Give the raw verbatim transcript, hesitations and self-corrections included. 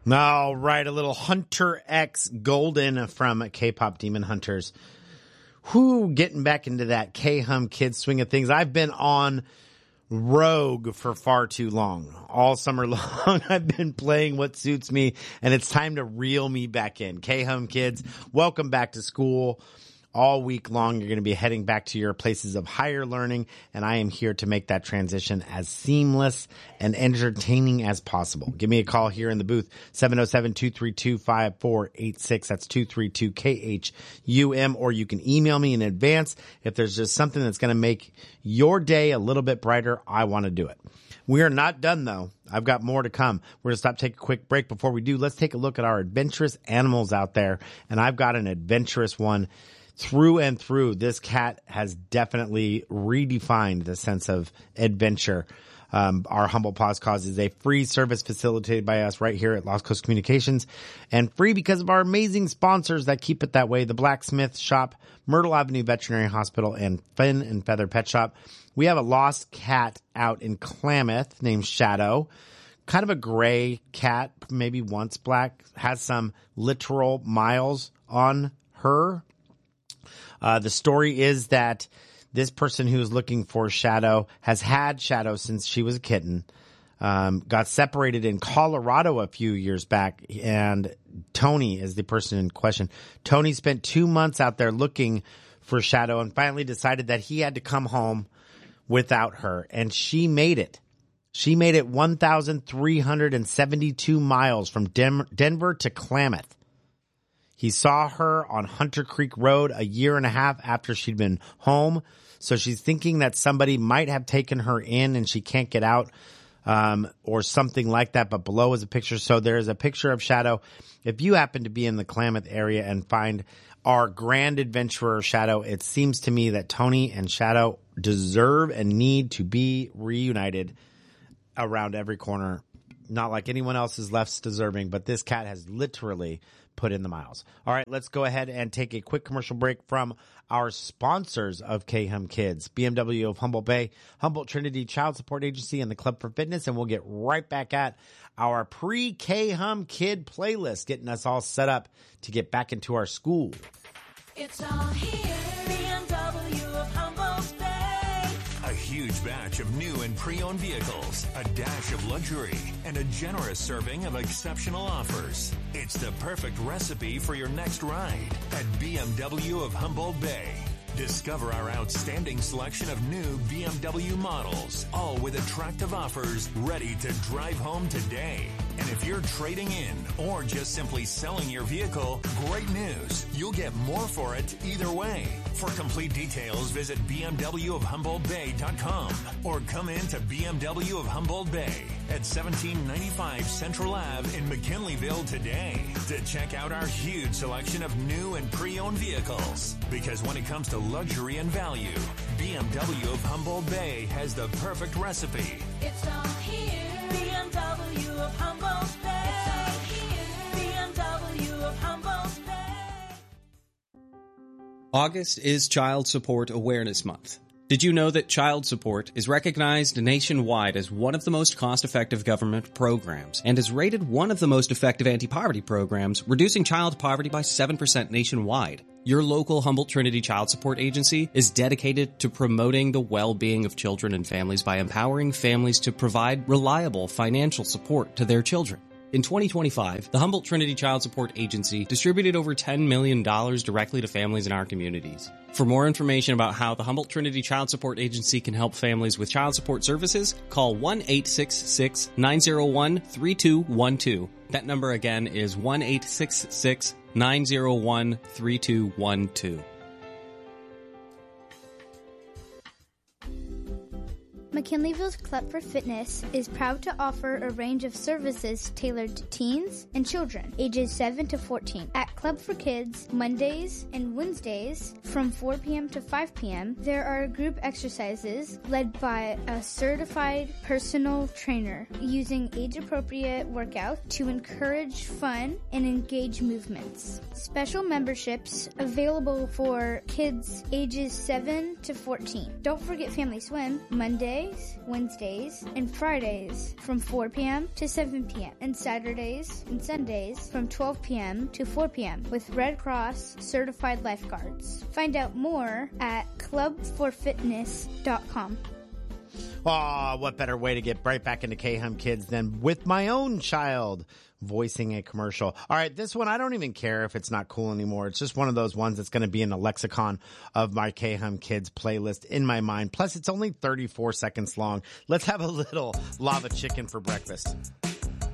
All right, a little Hunter X Golden from K-Pop Demon Hunters. Whoo, getting back into that K-Hum Kids swing of things. I've been on rogue for far too long. All summer long, I've been playing what suits me, and it's time to reel me back in. K-Hum Kids, welcome back to school. All week long, you're going to be heading back to your places of higher learning, and I am here to make that transition as seamless and entertaining as possible. Give me a call here in the booth, seven oh seven, two three two, five four eight six. That's two three two K H U M, or you can email me in advance. If there's just something that's going to make your day a little bit brighter, I want to do it. We are not done, though. I've got more to come. We're going to stop, take a quick break. Before we do, let's take a look at our adventurous animals out there, and I've got an adventurous one. Through and through, this cat has definitely redefined the sense of adventure. Um, our Humble Paws Cause is a free service facilitated by us right here at Lost Coast Communications, and free because of our amazing sponsors that keep it that way. The Blacksmith Shop, Myrtle Avenue Veterinary Hospital, and Fin and Feather Pet Shop. We have a lost cat out in Klamath named Shadow. Kind of a gray cat, maybe once black, has some literal miles on her. Uh, the story is that this person who is looking for Shadow has had Shadow since she was a kitten, um, got separated in Colorado a few years back, and Tony is the person in question. Tony spent two months out there looking for Shadow and finally decided that he had to come home without her, and she made it. She made it one thousand three hundred seventy-two miles from Dem- Denver to Klamath. He saw her on Hunter Creek Road a year and a half after she'd been home. So she's thinking that somebody might have taken her in and she can't get out, um, or something like that. But below is a picture. So there's a picture of Shadow. If you happen to be in the Klamath area and find our grand adventurer Shadow, it seems to me that Tony and Shadow deserve and need to be reunited around every corner. Not like anyone else is left deserving, but this cat has literally put in the miles. All right, let's go ahead and take a quick commercial break from our sponsors of K-Hum Kids, B M W of Humboldt Bay, Humboldt Trinity Child Support Agency, and the Club for Fitness, and we'll get right back at our pre-K-Hum Kid playlist, getting us all set up to get back into our school. It's all here, B M W of Humboldt Bay. A huge batch of new and pre-owned vehicles, a dash of luxury, and a generous serving of exceptional offers. It's the perfect recipe for your next ride at B M W of Humboldt Bay. Discover our outstanding selection of new B M W models, all with attractive offers ready to drive home today. And if you're trading in or just simply selling your vehicle, great news. You'll get more for it either way. For complete details, visit B M W of Humboldt Bay dot com or come in to B M W of Humboldt Bay at seventeen ninety-five Central Ave in McKinleyville today to check out our huge selection of new and pre-owned vehicles. Because when it comes to luxury and value, B M W of Humboldt Bay has the perfect recipe. It's all here, B M W of Humboldt Bay. It's all here, B M W of Humboldt Bay. August is Child Support Awareness Month. Did you know that child support is recognized nationwide as one of the most cost-effective government programs and is rated one of the most effective anti-poverty programs, reducing child poverty by seven percent nationwide? Your local Humboldt Trinity Child Support Agency is dedicated to promoting the well-being of children and families by empowering families to provide reliable financial support to their children. In twenty twenty-five, the Humboldt Trinity Child Support Agency distributed over ten million dollars directly to families in our communities. For more information about how the Humboldt Trinity Child Support Agency can help families with child support services, call one eight six six, nine zero one, three two one two. That number again is one eight six six, nine zero one, three two one two. McKinleyville's Club for Fitness is proud to offer a range of services tailored to teens and children ages seven to fourteen. At Club for Kids, Mondays and Wednesdays from four p.m. to five p.m., there are group exercises led by a certified personal trainer using age-appropriate workouts to encourage fun and engage movements. Special memberships available for kids ages seven to fourteen. Don't forget Family Swim, Monday Mondays, Wednesdays, and Fridays from four p.m. to seven p.m. and Saturdays and Sundays from twelve p.m. to four p.m. with Red Cross certified lifeguards. Find out more at club for fitness dot com. Aw, what better way to get right back into K-Hum Kids than with my own child voicing a commercial. All right, this one, I don't even care if it's not cool anymore. It's just one of those ones that's going to be in the lexicon of my K-Hum Kids playlist in my mind. Plus, it's only thirty-four seconds long. Let's have a little lava chicken for breakfast.